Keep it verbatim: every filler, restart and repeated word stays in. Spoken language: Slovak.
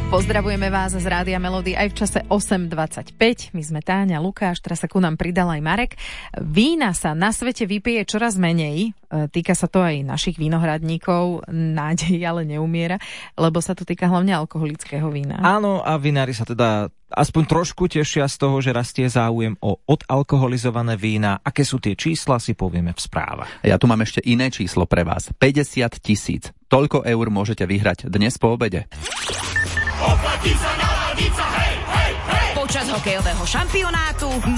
Pozdravujeme vás z Rádia Melody aj v čase osem dvadsaťpäť. My sme Táňa, Lukáš, teraz sa ku nám pridal aj Marek. Vína sa na svete vypije čoraz menej. Týka sa to aj našich vínohradníkov. Nádej ale neumiera, lebo sa to týka hlavne alkoholického vína. Áno, a vinári sa teda aspoň trošku tešia z toho, že rastie záujem o odalkoholizované vína. Aké sú tie čísla, si povieme v správach. Ja tu mám ešte iné číslo pre vás. päťdesiat tisíc. Toľko eur môžete vyhrať dnes po obede. Oplatí sa, naladí sa, hej, hej, hej! Počas hokejového šampionátu